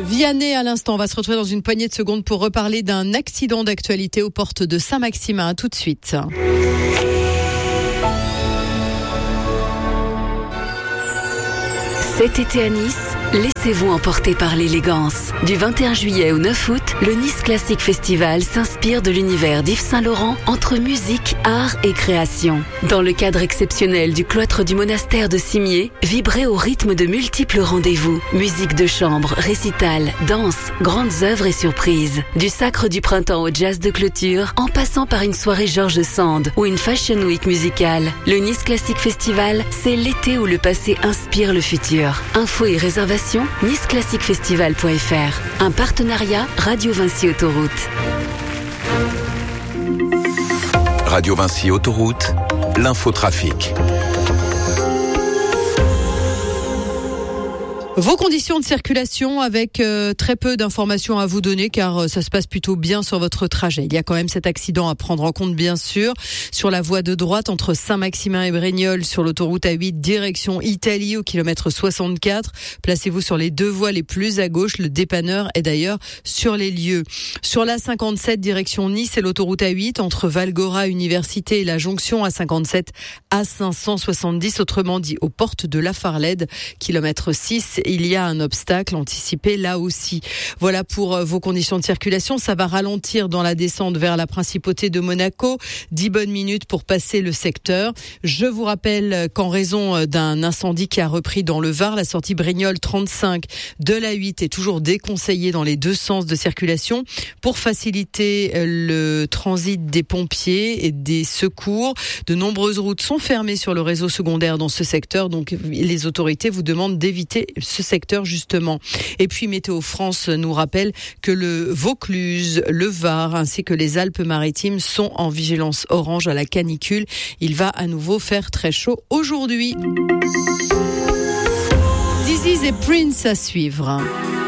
Vianney à l'instant, on va se retrouver dans une poignée de secondes pour reparler d'un accident d'actualité aux portes de Saint-Maximin. À tout de suite. Cet été à Nice, laissez-vous emporter par l'élégance. Du 21 juillet au 9 août, le Nice Classic Festival s'inspire de l'univers d'Yves Saint-Laurent entre musique, art et création. Dans le cadre exceptionnel du cloître du monastère de Cimier, vibrez au rythme de multiples rendez-vous. Musique de chambre, récital, danse, grandes œuvres et surprises. Du Sacre du Printemps au jazz de clôture, en passant par une soirée Georges Sand ou une Fashion Week musicale. Le Nice Classic Festival, c'est l'été où le passé inspire le futur. Infos et réservations, niceclassicfestival.fr. Un partenariat Radio Vinci Autoroute. Radio Vinci Autoroute, l'infotrafic. Vos conditions de circulation avec très peu d'informations à vous donner car ça se passe plutôt bien sur votre trajet. Il y a quand même cet accident à prendre en compte bien sûr sur la voie de droite entre Saint-Maximin et Brignoles sur l'autoroute A8 direction Italie au kilomètre 64. Placez-vous sur les deux voies les plus à gauche. Le dépanneur est d'ailleurs sur les lieux. Sur la 57 direction Nice et l'autoroute A8 entre Valgora Université et la jonction A57 à 570, autrement dit aux portes de la Farlède, kilomètre 6. Il y a un obstacle anticipé là aussi. Voilà pour vos conditions de circulation. Ça va ralentir dans la descente vers la principauté de Monaco. 10 bonnes minutes pour passer le secteur. Je vous rappelle qu'en raison d'un incendie qui a repris dans le Var, la sortie Brignoles 35 de la 8 est toujours déconseillée dans les deux sens de circulation pour faciliter le transit des pompiers et des secours. De nombreuses routes sont fermées sur le réseau secondaire dans ce secteur. Donc les autorités vous demandent d'éviter ce secteur justement. Et puis Météo France nous rappelle que le Vaucluse, le Var ainsi que les Alpes-Maritimes sont en vigilance orange à la canicule. Il va à nouveau faire très chaud aujourd'hui. This is a Prince à suivre.